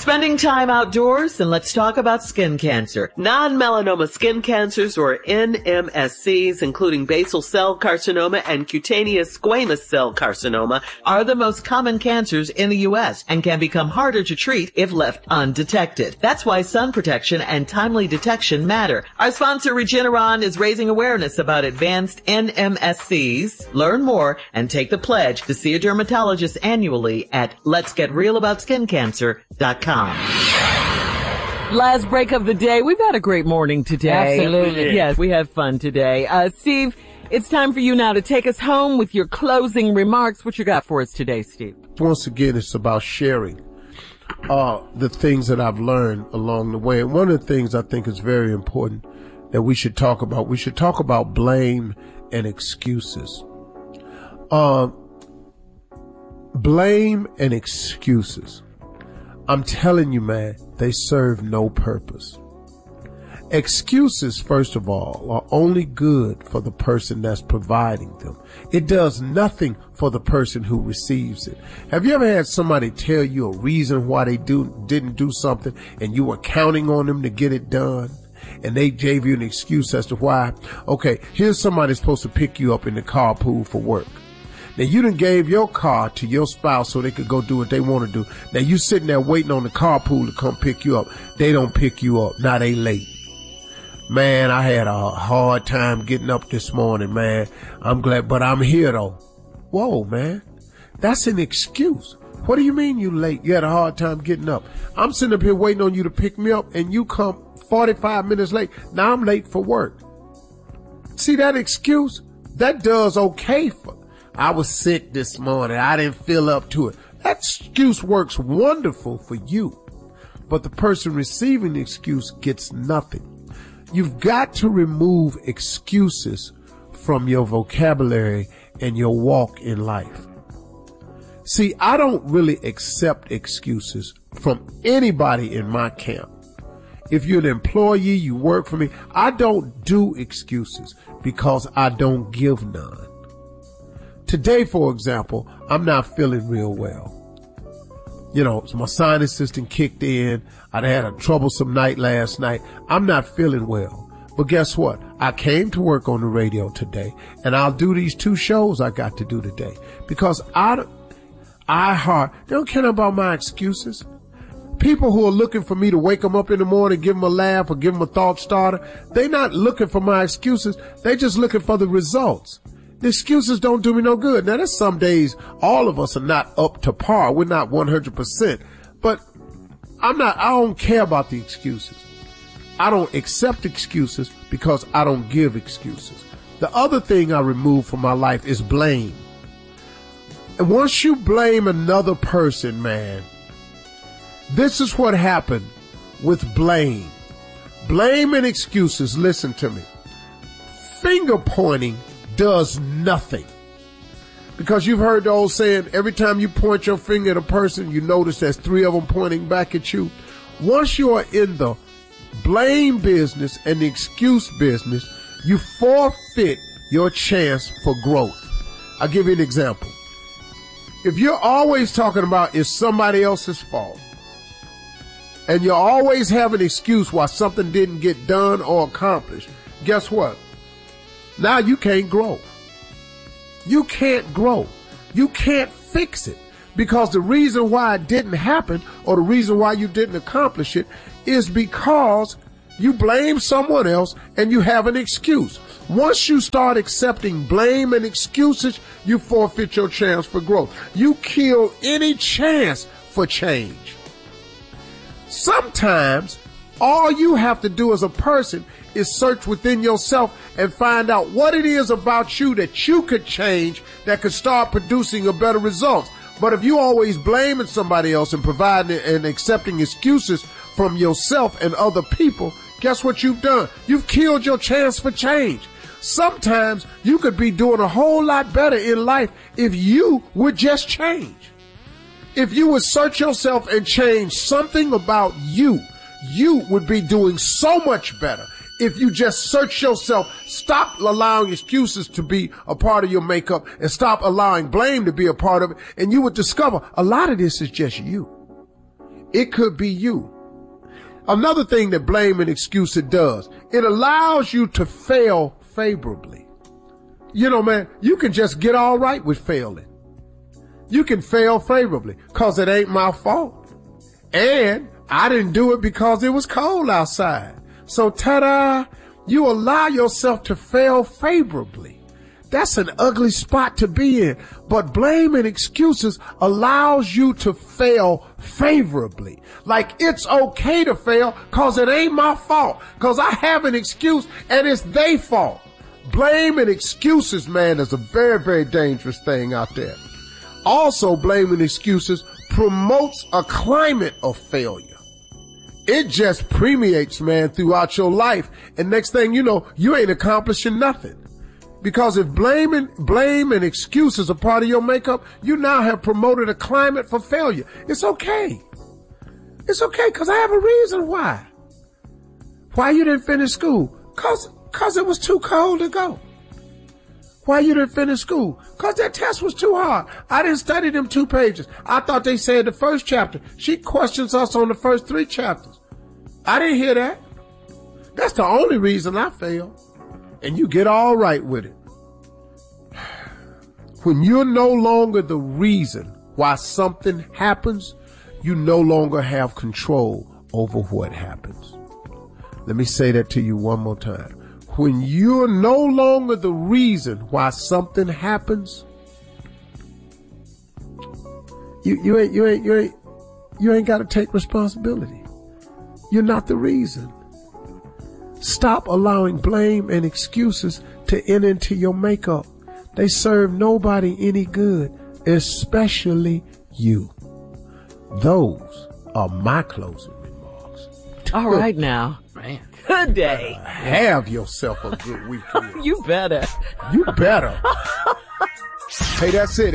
Spending time outdoors, and let's talk about skin cancer. Non-melanoma skin cancers, or NMSCs, including basal cell carcinoma and cutaneous squamous cell carcinoma, are the most common cancers in the U.S. and can become harder to treat if left undetected. That's why sun protection and timely detection matter. Our sponsor, Regeneron, is raising awareness about advanced NMSCs. Learn more and take the pledge to see a dermatologist annually at letsgetrealaboutSkinCancer.com. Last break of the day. We've had a great morning today. Absolutely. Yes, we had fun today. Steve, it's time for you now to take us home with your closing remarks. What you got for us today, Steve? Once again, it's about sharing the things that I've learned along the way. And one of the things I think is very important that we should talk about blame and excuses. Blame and excuses. I'm telling you, man, they serve no purpose. Excuses, first of all, are only good for the person that's providing them. It does nothing for the person who receives it. Have you ever had somebody tell you a reason why they didn't do something and you were counting on them to get it done? And they gave you an excuse as to why. Okay, here's somebody supposed to pick you up in the carpool for work. Now, you done gave your car to your spouse so they could go do what they want to do. Now, you sitting there waiting on the carpool to come pick you up. They don't pick you up. Now they late. Man, I had a hard time getting up this morning, man. I'm glad, but I'm here though. Whoa, man. That's an excuse. What do you mean you late? You had a hard time getting up. I'm sitting up here waiting on you to pick me up and you come 45 minutes late. Now I'm late for work. See that excuse? That does okay for. I was sick this morning. I didn't feel up to it. That excuse works wonderful for you, but the person receiving the excuse gets nothing. You've got to remove excuses from your vocabulary and your walk in life. See, I don't really accept excuses from anybody in my camp. If you're an employee, you work for me, I don't do excuses because I don't give none. Today, for example, I'm not feeling real well. You know, so my sinus system kicked in. I'd had a troublesome night last night. I'm not feeling well. But guess what? I came to work on the radio today, and I'll do these 2 shows I got to do today because they don't care about my excuses. People who are looking for me to wake them up in the morning, give them a laugh or give them a thought starter, they're not looking for my excuses. They're just looking for the results. The excuses don't do me no good. Now, there's some days all of us are not up to par. We're not 100%. But I don't care about the excuses. I don't accept excuses because I don't give excuses. The other thing I remove from my life is blame. And once you blame another person, man, this is what happened with blame. Blame and excuses, listen to me. Finger pointing does nothing. Because you've heard the old saying, every time you point your finger at a person, you notice there's 3 of them pointing back at you. Once you are in the blame business and the excuse business, you forfeit your chance for growth. I'll give you an example. If you're always talking about it's somebody else's fault, and you always have an excuse why something didn't get done or accomplished, guess what? Now you can't grow. You can't grow. You can't fix it because the reason why it didn't happen or the reason why you didn't accomplish it is because you blame someone else and you have an excuse. Once you start accepting blame and excuses, you forfeit your chance for growth. You kill any chance for change. Sometimes all you have to do as a person is search within yourself and find out what it is about you that you could change that could start producing a better results. But if you always blaming somebody else and providing and accepting excuses from yourself and other people, guess what you've done? You've killed your chance for change. Sometimes you could be doing a whole lot better in life if you would just change. If you would search yourself and change something about you, you would be doing so much better. If you just search yourself, stop allowing excuses to be a part of your makeup and stop allowing blame to be a part of it, and you would discover a lot of this is just you. It could be you. Another thing that blame and excuse it does, it allows you to fail favorably. You know, man, you can just get all right with failing. You can fail favorably because it ain't my fault. And I didn't do it because it was cold outside. So ta-da, you allow yourself to fail favorably. That's an ugly spot to be in. But blame and excuses allows you to fail favorably. Like it's okay to fail because it ain't my fault. Because I have an excuse and it's their fault. Blame and excuses, man, is a very, very dangerous thing out there. Also, blame and excuses promotes a climate of failure. It just permeates, man, throughout your life. And next thing you know, you ain't accomplishing nothing. Because if blame and excuses are part of your makeup, you now have promoted a climate for failure. It's okay. It's okay because I have a reason why. Why you didn't finish school? Cause it was too cold to go. Why you didn't finish school? Cause that test was too hard. I didn't study them 2 pages. I thought they said the first chapter. She questions us on the first 3 chapters. I didn't hear that. That's the only reason I failed. And you get all right with it. When you're no longer the reason why something happens, you no longer have control over what happens. Let me say that to you one more time. When you're no longer the reason why something happens, you ain't got to take responsibility. You're not the reason. Stop allowing blame and excuses to enter into your makeup. They serve nobody any good, especially you. Those are my closing remarks. All right now. Man. Good day. Have yourself a good weekend. You better. You better. Hey, that's it.